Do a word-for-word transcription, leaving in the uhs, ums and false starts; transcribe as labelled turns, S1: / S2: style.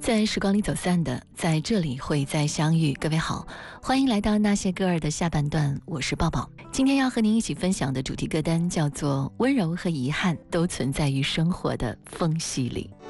S1: 在时光里走散的，在这里会再相遇。各位好，欢迎来到那些歌儿的下半段，我是抱抱。今天要和您一起分享的主题歌单叫做《温柔和遗憾都存在于生活的缝隙里》。